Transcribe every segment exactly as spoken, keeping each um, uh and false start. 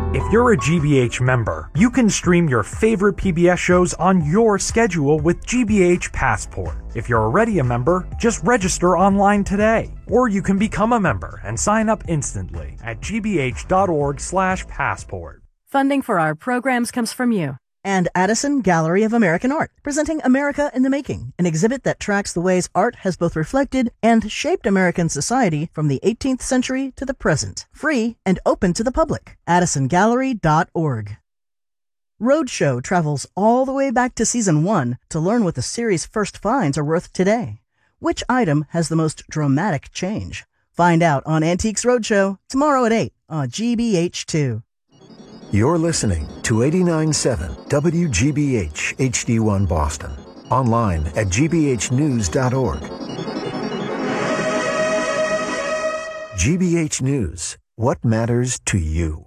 If you're a G B H member, you can stream your favorite P B S shows on your schedule with G B H Passport. If you're already a member, just register online today. Or you can become a member and sign up instantly at gbh.org slash passport. Funding for our programs comes from you. And Addison Gallery of American Art, presenting America in the Making, an exhibit that tracks the ways art has both reflected and shaped American society from the eighteenth century to the present. Free and open to the public. addison gallery dot org. Roadshow travels all the way back to season one to learn what the series' first finds are worth today. Which item has the most dramatic change? Find out on Antiques Roadshow tomorrow at eight on G B H two. You're listening to eighty-nine point seven W G B H H D one Boston. Online at g b h news dot org. G B H News. What matters to you?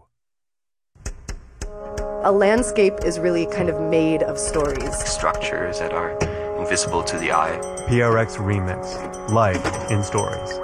A landscape is really kind of made of stories. Structures that are invisible to the eye. P R X Remix. Life in Stories.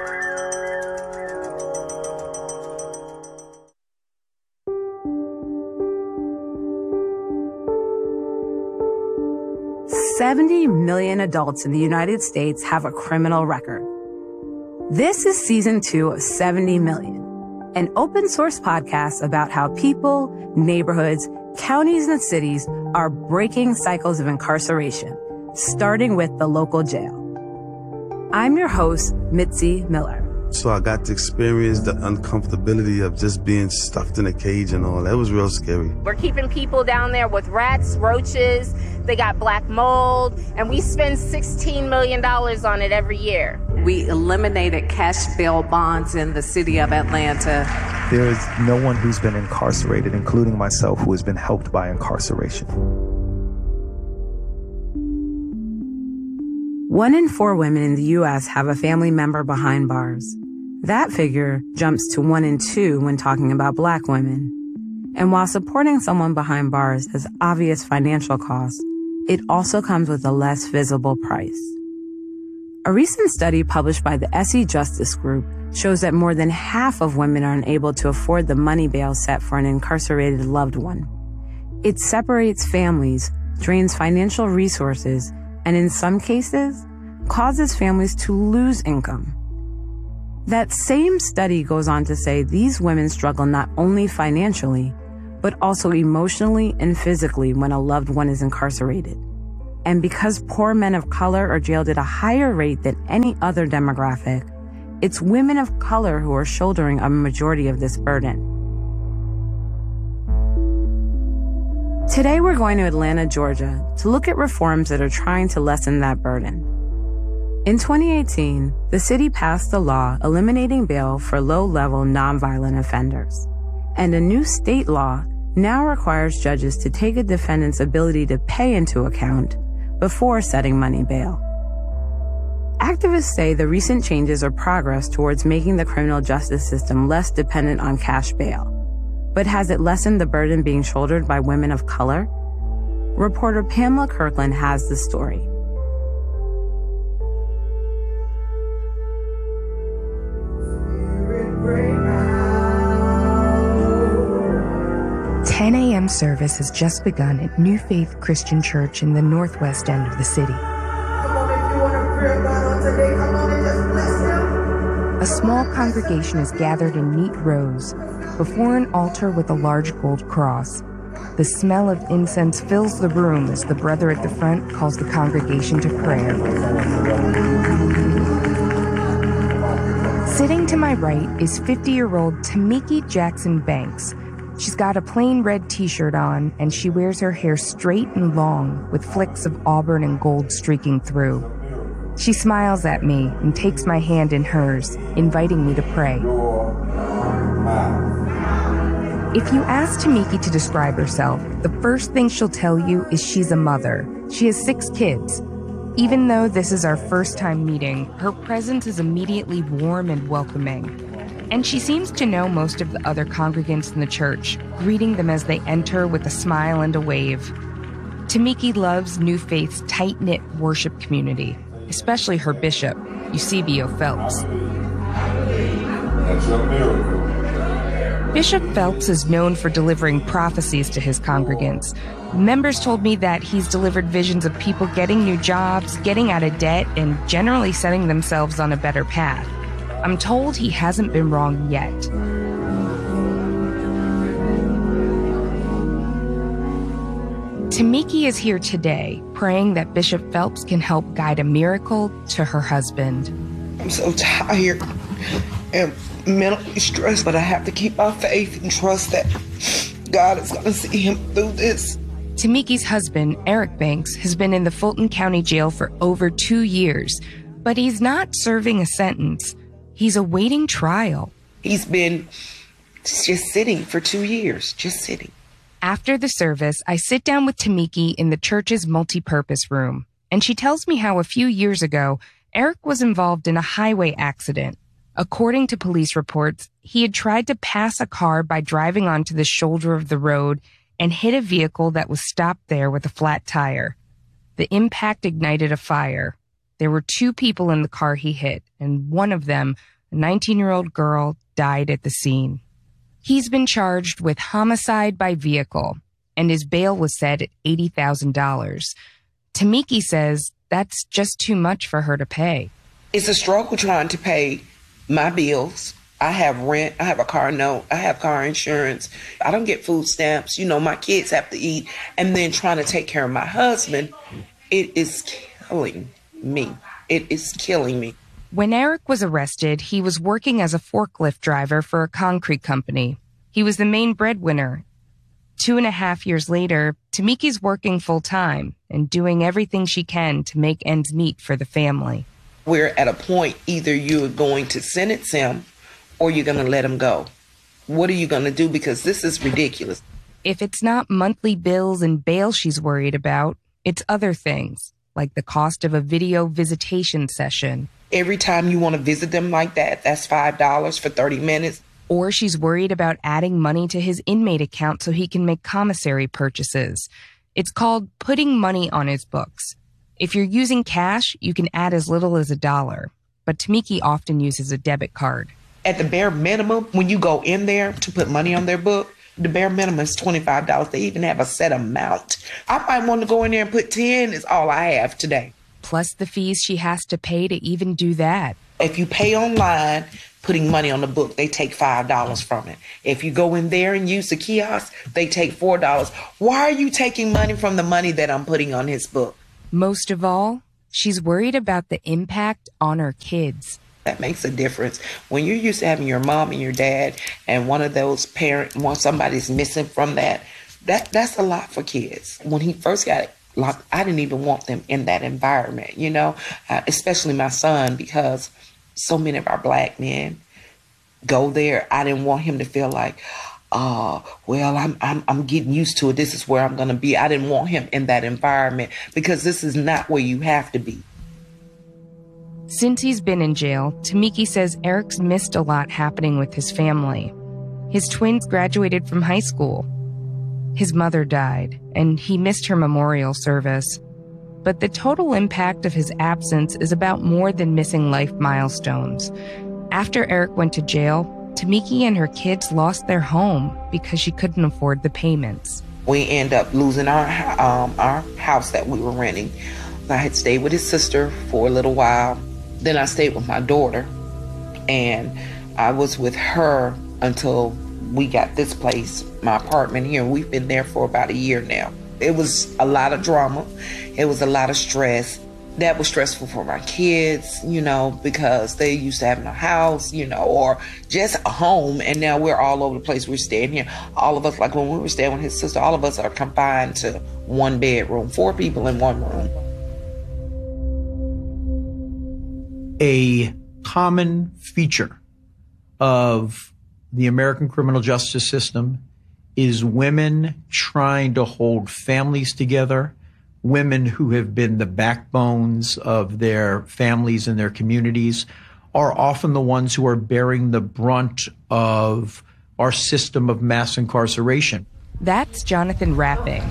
seventy million adults in the United States have a criminal record. This is season two of seventy million, an open source podcast about how people, neighborhoods, counties, and cities are breaking cycles of incarceration, starting with the local jail. I'm your host, Mitzi Miller. So I got to experience the uncomfortability of just being stuffed in a cage and all. That was real scary. We're keeping people down there with rats, roaches, they got black mold, and we spend sixteen million dollars on it every year. We eliminated cash bail bonds in the city of Atlanta. There is no one who's been incarcerated, including myself, who has been helped by incarceration. One in four women in the U S have a family member behind bars. That figure jumps to one in two when talking about Black women. And while supporting someone behind bars has obvious financial costs, it also comes with a less visible price. A recent study published by the Essie Justice Group shows that more than half of women are unable to afford the money bail set for an incarcerated loved one. It separates families, drains financial resources, and in some cases, causes families to lose income. That same study goes on to say these women struggle not only financially, but also emotionally and physically when a loved one is incarcerated. And because poor men of color are jailed at a higher rate than any other demographic, it's women of color who are shouldering a majority of this burden. Today we're going to Atlanta, Georgia, to look at reforms that are trying to lessen that burden. In twenty eighteen, the city passed a law eliminating bail for low-level nonviolent offenders. And a new state law now requires judges to take a defendant's ability to pay into account before setting money bail. Activists say the recent changes are progress towards making the criminal justice system less dependent on cash bail. But has it lessened the burden being shouldered by women of color? Reporter Pamela Kirkland has the story. ten a.m. service has just begun at New Faith Christian Church in the northwest end of the city. A small congregation is gathered in neat rows before an altar with a large gold cross. The smell of incense fills the room as the brother at the front calls the congregation to prayer. Sitting to my right is fifty-year-old Tamiki Jackson Banks. She's got a plain red t-shirt on, and she wears her hair straight and long with flicks of auburn and gold streaking through. She smiles at me and takes my hand in hers, inviting me to pray. If you ask Tamiki to describe herself, the first thing she'll tell you is she's a mother. She has six kids. Even though this is our first time meeting, her presence is immediately warm and welcoming. And she seems to know most of the other congregants in the church, greeting them as they enter with a smile and a wave. Tamiki loves New Faith's tight-knit worship community, especially her bishop, Eusebio Phelps. Bishop Phelps is known for delivering prophecies to his congregants. Members told me that he's delivered visions of people getting new jobs, getting out of debt, and generally setting themselves on a better path. I'm told he hasn't been wrong yet. Tamiki is here today, praying that Bishop Phelps can help guide a miracle to her husband. I'm so tired and mentally stressed, but I have to keep my faith and trust that God is going to see him through this. Tamiki's husband, Eric Banks, has been in the Fulton County Jail for over two years, but he's not serving a sentence. He's awaiting trial. He's been just sitting for two years, just sitting. After the service, I sit down with Tamiki in the church's multipurpose room, and she tells me how a few years ago, Eric was involved in a highway accident. According to police reports, he had tried to pass a car by driving onto the shoulder of the road and hit a vehicle that was stopped there with a flat tire. The impact ignited a fire. There were two people in the car he hit, and one of them, a nineteen-year-old girl, died at the scene. He's been charged with homicide by vehicle, and his bail was set at eighty thousand dollars. Tamiki says that's just too much for her to pay. It's a struggle trying to pay my bills. I have rent, I have a car note, I have car insurance. I don't get food stamps. You know, my kids have to eat. And then trying to take care of my husband, it is killing me. It is killing me. When Eric was arrested, he was working as a forklift driver for a concrete company. He was the main breadwinner. Two and a half years later, Tamiki's working full-time and doing everything she can to make ends meet for the family. We're at a point, either you're going to sentence him or you're going to let him go. What are you going to do? Because this is ridiculous. If it's not monthly bills and bail she's worried about, it's other things, like the cost of a video visitation session. Every time you want to visit them like that, that's five dollars for thirty minutes. Or she's worried about adding money to his inmate account so he can make commissary purchases. It's called putting money on his books. If you're using cash, you can add as little as a dollar. But Tamiki often uses a debit card. At the bare minimum, when you go in there to put money on their book, the bare minimum is twenty-five dollars. They even have a set amount. I might want to go in there and put ten is all I have today. Plus the fees she has to pay to even do that. If you pay online, putting money on the book, they take five dollars from it. If you go in there and use the kiosk, they take four dollars. Why are you taking money from the money that I'm putting on his book? Most of all, she's worried about the impact on her kids. That makes a difference. When you're used to having your mom and your dad and one of those parents, when somebody's missing from that, that that's a lot for kids. When he first got it, locked, I didn't even want them in that environment, you know, uh, especially my son, because so many of our black men go there. I didn't want him to feel like, oh, well, I'm, I'm, I'm getting used to it. This is where I'm going to be. I didn't want him in that environment because this is not where you have to be. Since he's been in jail, Tamiki says Eric's missed a lot happening with his family. His twins graduated from high school. His mother died, and he missed her memorial service. But the total impact of his absence is about more than missing life milestones. After Eric went to jail, Tamiki and her kids lost their home because she couldn't afford the payments. We ended up losing our um, our house that we were renting. I had stayed with his sister for a little while. Then I stayed with my daughter, and I was with her until we got this place, my apartment here. We've been there for about a year now. It was a lot of drama. It was a lot of stress. That was stressful for my kids, you know, because they used to having a house, you know, or just a home. And now we're all over the place. We're staying here. All of us, like when we were staying with his sister, all of us are confined to one bedroom, four people in one room. A common feature of the American criminal justice system is women trying to hold families together, women who have been the backbones of their families and their communities are often the ones who are bearing the brunt of our system of mass incarceration. That's Jonathan Rapping.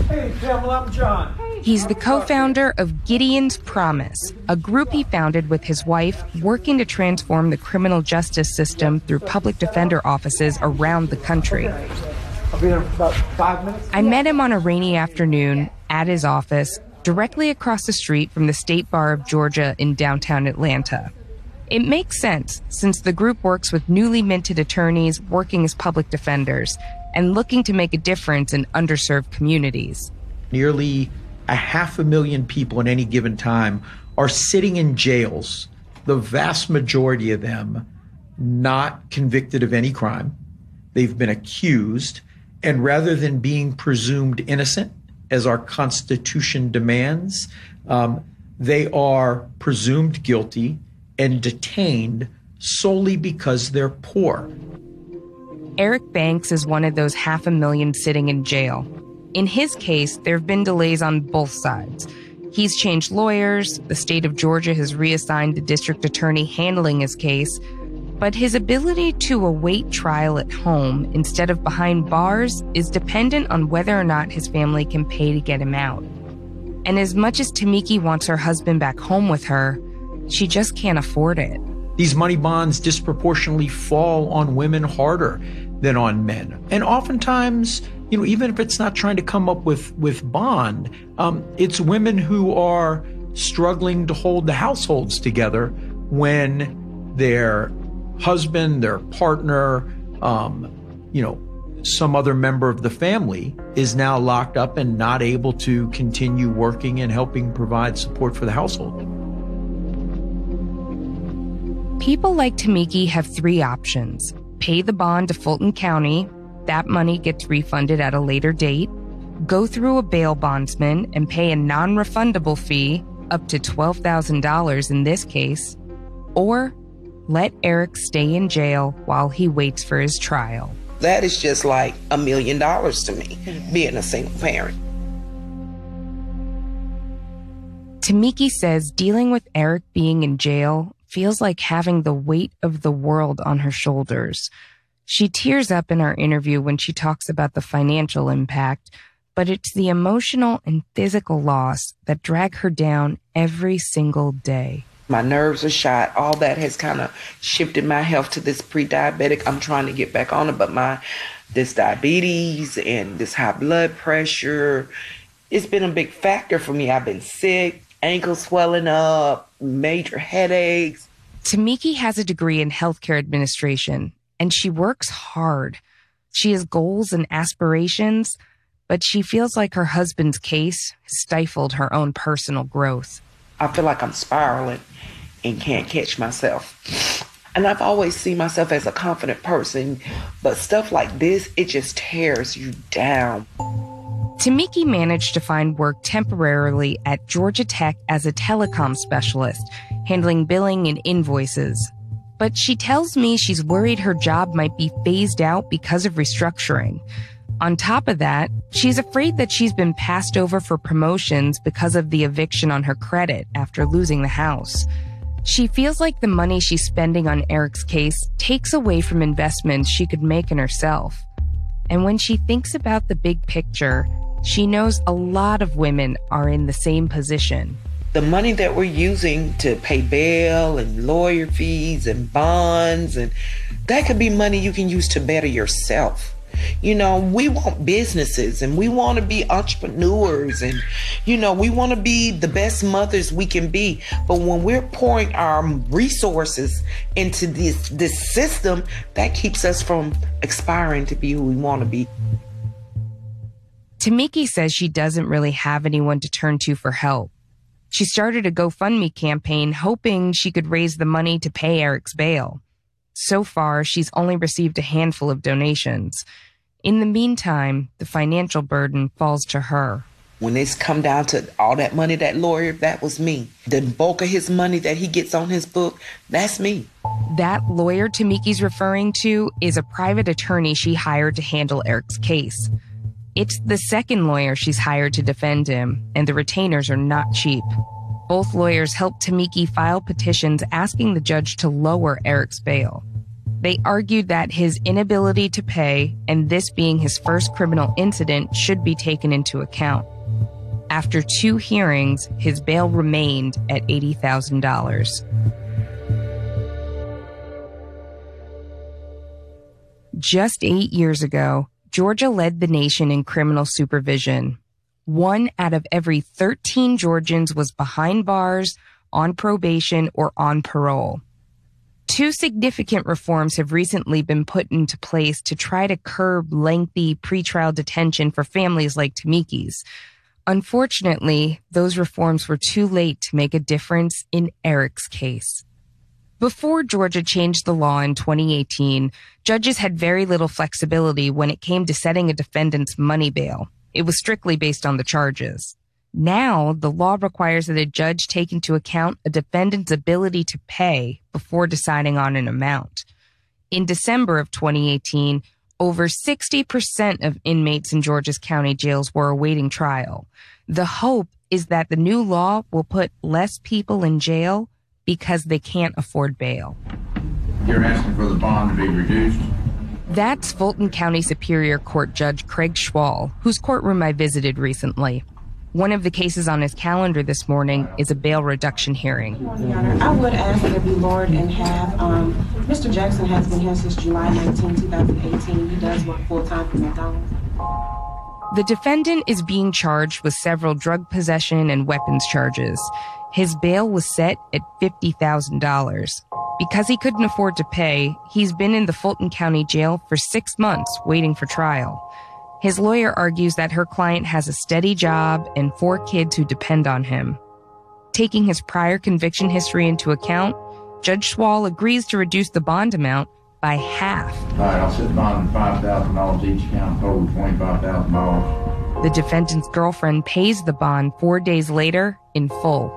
Hey, Pamela, I'm John. He's the co-founder of Gideon's Promise, a group he founded with his wife working to transform the criminal justice system through public defender offices around the country. I'll be there in about five minutes. I met him on a rainy afternoon at his office, directly across the street from the State Bar of Georgia in downtown Atlanta. It makes sense, since the group works with newly minted attorneys working as public defenders and looking to make a difference in underserved communities. Nearly a half a million people at any given time are sitting in jails, the vast majority of them not convicted of any crime. They've been accused, and rather than being presumed innocent, as our Constitution demands, um, they are presumed guilty and detained solely because they're poor. Eric Banks is one of those half a million sitting in jail. In his case, there have been delays on both sides. He's changed lawyers, the state of Georgia has reassigned the district attorney handling his case, but his ability to await trial at home instead of behind bars is dependent on whether or not his family can pay to get him out. And as much as Tamiki wants her husband back home with her, she just can't afford it. These money bonds disproportionately fall on women harder than on men. And oftentimes, you know, even if it's not trying to come up with, with bond, um, it's women who are struggling to hold the households together when their husband, their partner, um, you know, some other member of the family is now locked up and not able to continue working and helping provide support for the household. People like Tamiki have three options. Pay the bond to Fulton County. That money gets refunded at a later date. Go through a bail bondsman and pay a non-refundable fee, up to twelve thousand dollars in this case. Or let Eric stay in jail while he waits for his trial. That is just like a million dollars to me, being a single parent. Tamiki says dealing with Eric being in jail feels like having the weight of the world on her shoulders. She tears up in our interview when she talks about the financial impact, but it's the emotional and physical loss that drag her down every single day. My nerves are shot. All that has kind of shifted my health to this pre-diabetic. I'm trying to get back on it, but my this diabetes and this high blood pressure, it's been a big factor for me. I've been sick, ankles swelling up, major headaches. Tamiki has a degree in healthcare administration, and she works hard. She has goals and aspirations, but she feels like her husband's case stifled her own personal growth. I feel like I'm spiraling and can't catch myself. And I've always seen myself as a confident person, but stuff like this, it just tears you down. Tamiki managed to find work temporarily at Georgia Tech as a telecom specialist, handling billing and invoices. But she tells me she's worried her job might be phased out because of restructuring. On top of that, she's afraid that she's been passed over for promotions because of the eviction on her credit after losing the house. She feels like the money she's spending on Eric's case takes away from investments she could make in herself. And when she thinks about the big picture, she knows a lot of women are in the same position. The money that we're using to pay bail and lawyer fees and bonds, and that could be money you can use to better yourself. You know, we want businesses and we want to be entrepreneurs and, you know, we want to be the best mothers we can be. But when we're pouring our resources into this, this system, that keeps us from aspiring to be who we want to be. Tamiki says she doesn't really have anyone to turn to for help. She started a GoFundMe campaign hoping she could raise the money to pay Eric's bail. So far, she's only received a handful of donations. In the meantime, the financial burden falls to her. When it's come down to all that money, that lawyer, that was me. The bulk of his money that he gets on his book, that's me. That lawyer Tamiki's referring to is a private attorney she hired to handle Eric's case. It's the second lawyer she's hired to defend him, and the retainers are not cheap. Both lawyers helped Tamiki file petitions asking the judge to lower Eric's bail. They argued that his inability to pay and this being his first criminal incident should be taken into account. After two hearings, his bail remained at eighty thousand dollars. Just eight years ago, Georgia led the nation in criminal supervision. One out of every thirteen Georgians was behind bars, on probation, or on parole. Two significant reforms have recently been put into place to try to curb lengthy pretrial detention for families like Tamiki's. Unfortunately, those reforms were too late to make a difference in Eric's case. Before Georgia changed the law in twenty eighteen, judges had very little flexibility when it came to setting a defendant's money bail. It was strictly based on the charges. Now, the law requires that a judge take into account a defendant's ability to pay before deciding on an amount. In December of twenty eighteen, over sixty percent of inmates in Georgia's county jails were awaiting trial. The hope is that the new law will put less people in jail because they can't afford bail. You're asking for the bond to be reduced? That's Fulton County Superior Court Judge Craig Schwall, whose courtroom I visited recently. One of the cases on his calendar this morning is a bail reduction hearing. Good morning, Your Honor. I would ask that it be lowered in half. Um, Mister Jackson has been here since July nineteenth, twenty eighteen. He does work full-time for McDonald's. The defendant is being charged with several drug possession and weapons charges. His bail was set at fifty thousand dollars. Because he couldn't afford to pay, he's been in the Fulton County Jail for six months waiting for trial. His lawyer argues that her client has a steady job and four kids who depend on him. Taking his prior conviction history into account, Judge Schwall agrees to reduce the bond amount by half. All right, I'll set the bond at five thousand dollars each count, total twenty-five thousand dollars. The defendant's girlfriend pays the bond four days later in full.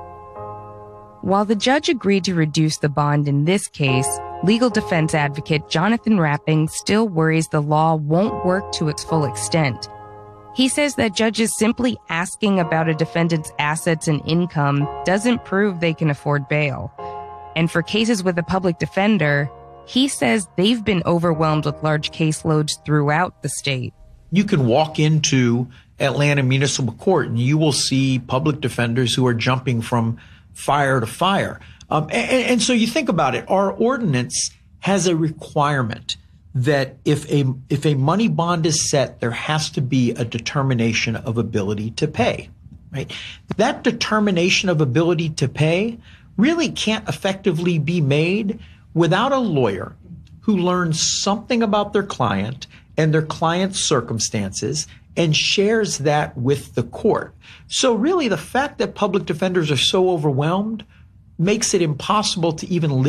While the judge agreed to reduce the bond in this case, legal defense advocate Jonathan Rapping still worries the law won't work to its full extent. He says that judges simply asking about a defendant's assets and income doesn't prove they can afford bail. And for cases with a public defender, he says they've been overwhelmed with large caseloads throughout the state. You can walk into Atlanta Municipal Court and you will see public defenders who are jumping from fire to fire. Um, and, and so you think about it, our ordinance has a requirement that if a if a money bond is set, there has to be a determination of ability to pay, right? That determination of ability to pay really can't effectively be made without a lawyer who learns something about their client and their client's circumstances and shares that with the court. So really the fact that public defenders are so overwhelmed makes it impossible to even live